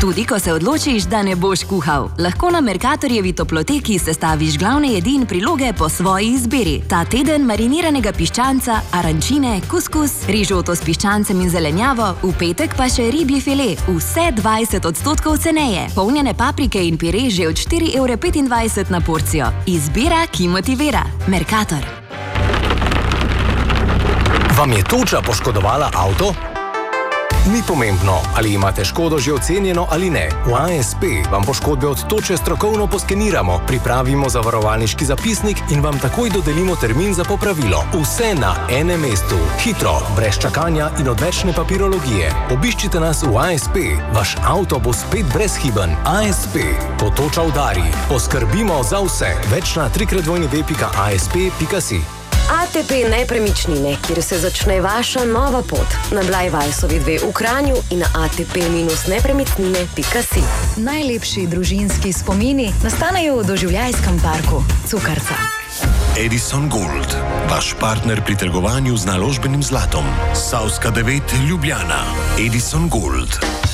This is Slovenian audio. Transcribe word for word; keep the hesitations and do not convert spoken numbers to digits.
Tudi ko se odločiš, da ne boš kuhal, lahko na Mercatorjevi toploteki sestaviš glavne jedi in priloge po svoji izbiri. Ta teden mariniranega piščanca, arančine, kuskus, rižoto s piščancem in zelenjavo, v petek pa še ribji file, vse dvajset odstotkov ceneje. Polnjene paprike in pire že od štiri evre petindvajset na porcijo. Izbira, ki motivira. Mercator. Vam je toča poškodovala avto? Ni pomembno, ali imate škodo že ocenjeno ali ne. V A S P vam poškodbe od toče strokovno poskeniramo, pripravimo zavarovalniški zapisnik in vam takoj dodelimo termin za popravilo. Vse na enem mestu. Hitro, brez čakanja in odvečne papirologije. Obiščite nas v A S P. Vaš avto bo spet brezhiben. A S P. Ko toča udari, poskrbimo za vse. Več na tri krat dvojni ve pika a s p pika si. A T P Nepremičnine, kjer se začne vaša nova pot. Na Blajvajsovi dve v Kranju in na a t p nepremičnine pika si. Najlepši družinski spomini nastanejo v doživljajskem parku Cukrca. Edison Gold, vaš partner pri trgovanju z naložbenim zlatom. Savska devet Ljubljana. Edison Gold.